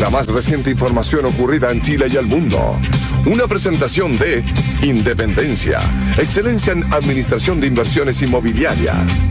La más reciente información ocurrida en Chile y el mundo. Una presentación de Independencia, excelencia en administración de inversiones inmobiliarias.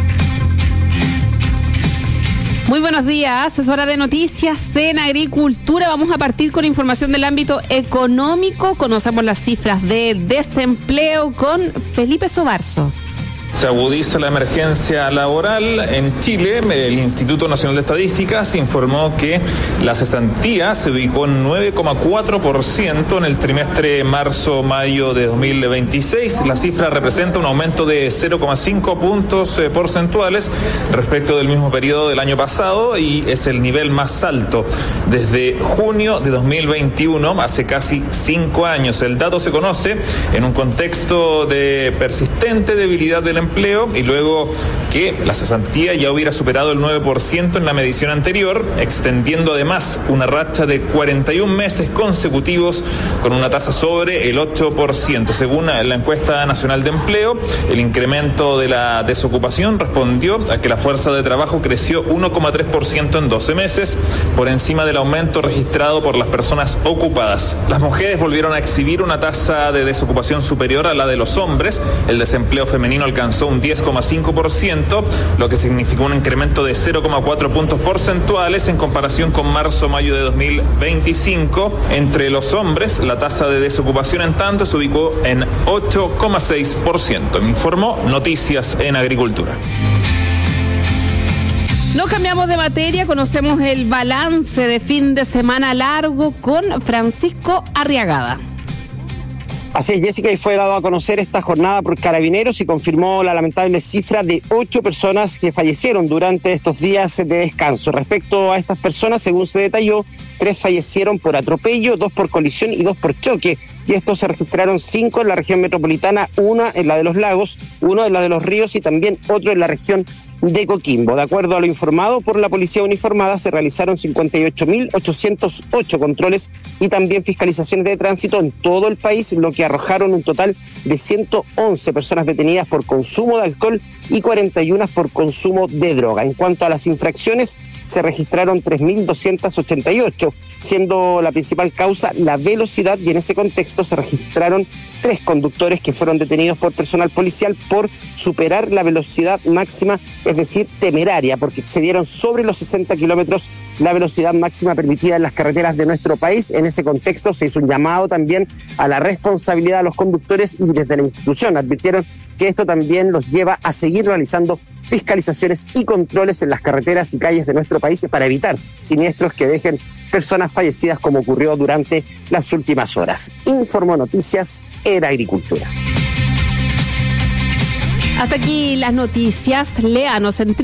Muy buenos días, es hora de noticias en agricultura. Vamos a partir con información del ámbito económico. Conocemos las cifras de desempleo con Felipe Sobarzo. Se agudiza la emergencia laboral en Chile. El Instituto Nacional de Estadísticas informó que la cesantía se ubicó en 9,4% en el trimestre marzo-mayo de 2026. La cifra representa un aumento de 0,5 puntos porcentuales respecto del mismo periodo del año pasado y es el nivel más alto desde junio de 2021, hace casi 5 años. El dato se conoce en un contexto de persistente debilidad del empleo y luego que la cesantía ya hubiera superado el 9% en la medición anterior, extendiendo además una racha de 41 meses consecutivos con una tasa sobre el 8%. Según la encuesta nacional de empleo, el incremento de la desocupación respondió a que la fuerza de trabajo creció 1,3% en 12 meses, por encima del aumento registrado por las personas ocupadas. Las mujeres volvieron a exhibir una tasa de desocupación superior a la de los hombres. El desempleo femenino alcanzó un 10,5%, lo que significó un incremento de 0,4 puntos porcentuales en comparación con marzo-mayo de 2025. Entre los hombres, la tasa de desocupación en tanto se ubicó en 8,6%. Informó Noticias en Agricultura. No cambiamos de materia, conocemos el balance de fin de semana largo con Francisco Arriagada. Así es, Jessica, y fue dado a conocer esta jornada por Carabineros y confirmó la lamentable cifra de 8 personas que fallecieron durante estos días de descanso. Respecto a estas personas, según se detalló, 3 fallecieron por atropello, 2 por colisión y 2 por choque. Y estos se registraron 5 en la región metropolitana, 1 en la de los lagos, 1 en la de los ríos y también otro en la región de Coquimbo. De acuerdo a lo informado por la policía uniformada, se realizaron 58.808 controles y también fiscalizaciones de tránsito en todo el país, lo que arrojaron un total de 111 personas detenidas por consumo de alcohol y 41 por consumo de droga. En cuanto a las infracciones, se registraron 3.288, siendo la principal causa la velocidad, y en ese contexto se registraron 3 conductores que fueron detenidos por personal policial por superar la velocidad máxima, es decir, temeraria, porque excedieron sobre los 60 kilómetros la velocidad máxima permitida en las carreteras de nuestro país. En ese contexto se hizo un llamado también a la responsabilidad de los conductores y desde la institución advirtieron que esto también los lleva a seguir realizando fiscalizaciones y controles en las carreteras y calles de nuestro país para evitar siniestros que dejen personas fallecidas como ocurrió durante las últimas horas. Informó Noticias en Agricultura. Hasta aquí las noticias. Léanos en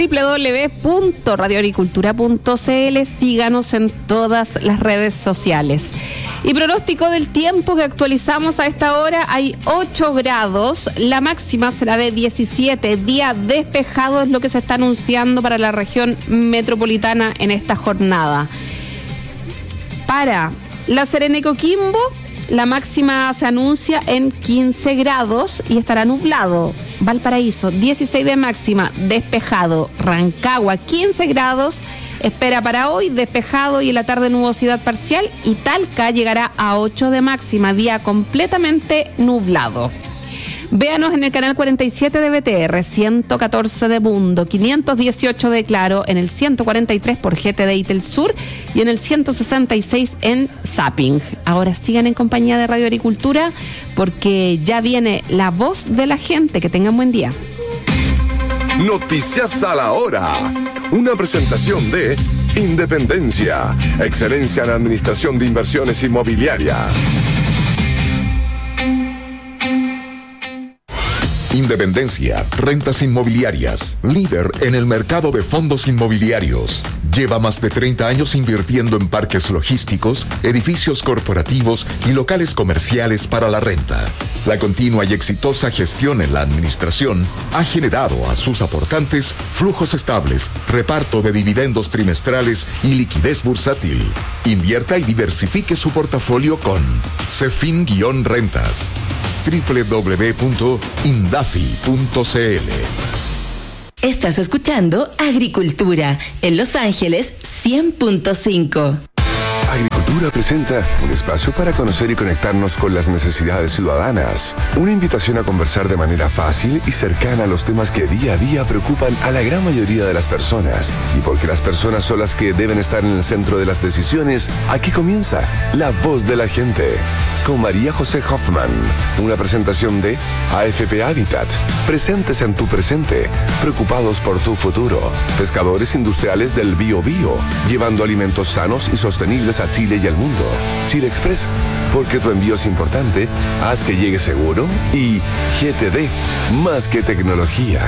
www.radioagricultura.cl. Síganos en todas las redes sociales. Y pronóstico del tiempo que actualizamos a esta hora: hay 8 grados, la máxima será de 17, día despejado es lo que se está anunciando para la región metropolitana en esta jornada. Para La Serena y Coquimbo, la máxima se anuncia en 15 grados y estará nublado. Valparaíso, 16 de máxima, despejado. Rancagua, 15 grados, espera para hoy, despejado y en la tarde nubosidad parcial. Y Talca llegará a 8 de máxima, día completamente nublado. Véanos en el canal 47 de BTR, 114 de Mundo, 518 de Claro, en el 143 por GTD y Telsur y en el 166 en Zapping. Ahora sigan en compañía de Radio Agricultura porque ya viene la voz de la gente. Que tengan buen día. Noticias a la hora. Una presentación de Independencia, excelencia en administración de inversiones inmobiliarias. Independencia, rentas inmobiliarias, líder en el mercado de fondos inmobiliarios. Lleva más de 30 años invirtiendo en parques logísticos, edificios corporativos y locales comerciales para la renta. La continua y exitosa gestión en la administración ha generado a sus aportantes flujos estables, reparto de dividendos trimestrales y liquidez bursátil. Invierta y diversifique su portafolio con Cefin-Rentas. www.indafi.cl. Estás escuchando Agricultura en Los Ángeles 100.5. Agricultura. Cultura presenta un espacio para conocer y conectarnos con las necesidades ciudadanas. Una invitación a conversar de manera fácil y cercana a los temas que día a día preocupan a la gran mayoría de las personas. Y porque las personas son las que deben estar en el centro de las decisiones, aquí comienza La Voz de la Gente, con María José Hoffman. Una presentación de AFP Habitat. Presentes en tu presente, preocupados por tu futuro. Pescadores industriales del Bío Bío, llevando alimentos sanos y sostenibles a Chile y al mundo. Chile Express, porque tu envío es importante, haz que llegue seguro. Y GTD, más que tecnología.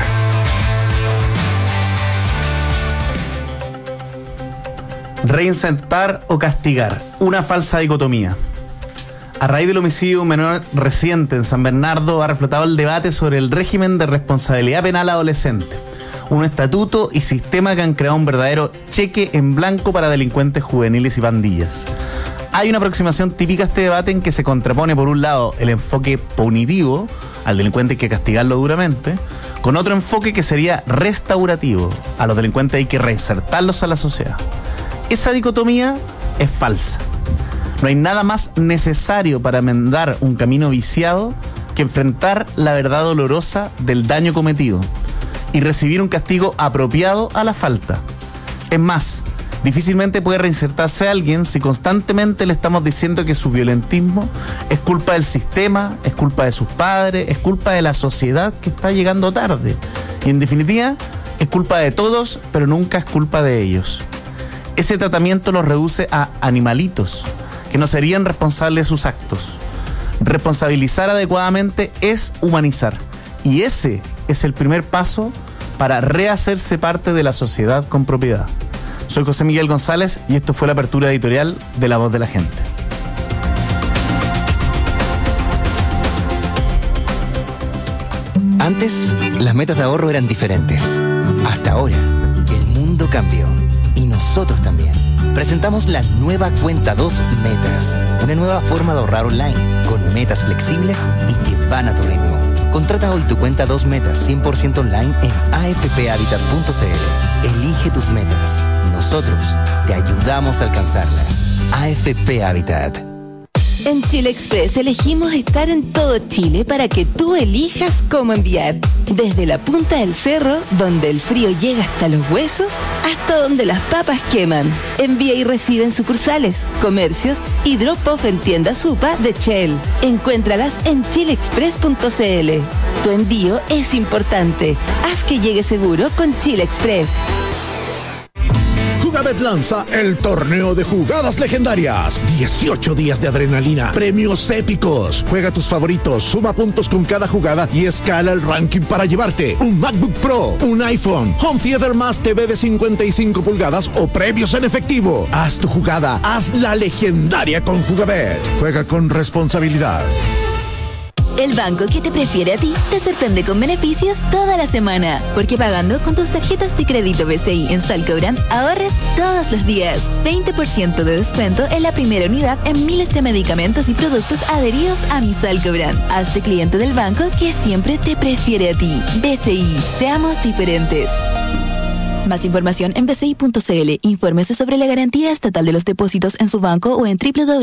Reinsertar o castigar, una falsa dicotomía. A raíz del homicidio de un menor reciente en San Bernardo, ha reflotado el debate sobre el régimen de responsabilidad penal adolescente, un estatuto y sistema que han creado un verdadero cheque en blanco para delincuentes juveniles y pandillas. Hay una aproximación típica a este debate en que se contrapone, por un lado, el enfoque punitivo, al delincuente hay que castigarlo duramente, con otro enfoque que sería restaurativo, a los delincuentes hay que reinsertarlos a la sociedad. Esa dicotomía es falsa. No hay nada más necesario para enmendar un camino viciado que enfrentar la verdad dolorosa del daño cometido y recibir un castigo apropiado a la falta. Es más, difícilmente puede reinsertarse a alguien si constantemente le estamos diciendo que su violentismo es culpa del sistema, es culpa de sus padres, es culpa de la sociedad que está llegando tarde. Y en definitiva, es culpa de todos, pero nunca es culpa de ellos. Ese tratamiento los reduce a animalitos, que no serían responsables de sus actos. Responsabilizar adecuadamente es humanizar. Y ese es el primer paso para rehacerse parte de la sociedad con propiedad. Soy José Miguel González y esto fue la apertura editorial de La Voz de la Gente. Antes, las metas de ahorro eran diferentes. Hasta ahora, que el mundo cambió. Y nosotros también. Presentamos la nueva Cuenta 2 Metas. Una nueva forma de ahorrar online, con metas flexibles y que van a tu ritmo. Contrata hoy tu Cuenta 2 Metas 100% online en afphabitat.cl. Elige tus metas. Nosotros te ayudamos a alcanzarlas. AFP Habitat. En Chile Express elegimos estar en todo Chile para que tú elijas cómo enviar. Desde la punta del cerro, donde el frío llega hasta los huesos, hasta donde las papas queman. Envía y recibe en sucursales, comercios y drop-off en tiendas Supa de Shell. Encuéntralas en chileexpress.cl. Tu envío es importante. Haz que llegue seguro con Chile Express. Jugabet lanza el torneo de jugadas legendarias. 18 días de adrenalina, premios épicos. Juega tus favoritos, suma puntos con cada jugada y escala el ranking para llevarte un MacBook Pro, un iPhone, Home Theater más TV de 55 pulgadas o premios en efectivo. Haz tu jugada, haz la legendaria con Jugabet. Juega con responsabilidad. El banco que te prefiere a ti te sorprende con beneficios toda la semana. Porque pagando con tus tarjetas de crédito BCI en Salcobrand, ahorres todos los días. 20% de descuento en la primera unidad en miles de medicamentos y productos adheridos a mi Salcobrand. Hazte cliente del banco que siempre te prefiere a ti. BCI, seamos diferentes. Más información en bci.cl. Infórmese sobre la garantía estatal de los depósitos en su banco o en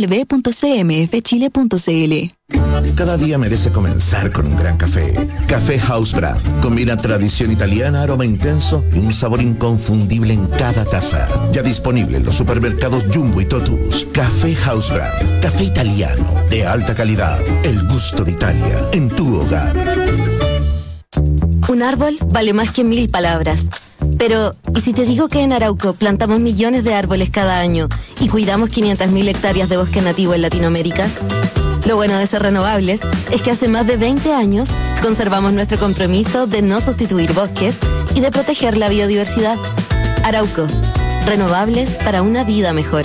www.cmfchile.cl. Cada día merece comenzar con un gran café. Café House Brand. Combina tradición italiana, aroma intenso y un sabor inconfundible en cada taza. Ya disponible en los supermercados Jumbo y Totus. Café House Brand. Café italiano de alta calidad. El gusto de Italia en tu hogar. Un árbol vale más que 1000 palabras. Pero, ¿y si te digo que en Arauco plantamos millones de árboles cada año y cuidamos 500.000 hectáreas de bosque nativo en Latinoamérica? Lo bueno de ser renovables es que hace más de 20 años conservamos nuestro compromiso de no sustituir bosques y de proteger la biodiversidad. Arauco, renovables para una vida mejor.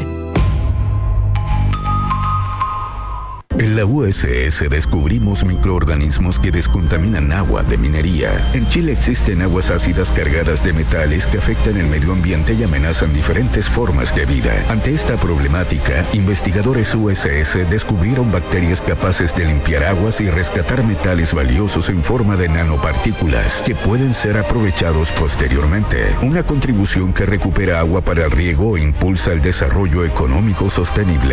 En la USS descubrimos microorganismos que descontaminan agua de minería. En Chile existen aguas ácidas cargadas de metales que afectan el medio ambiente y amenazan diferentes formas de vida. Ante esta problemática, investigadores USS descubrieron bacterias capaces de limpiar aguas y rescatar metales valiosos en forma de nanopartículas que pueden ser aprovechados posteriormente. Una contribución que recupera agua para el riego e impulsa el desarrollo económico sostenible.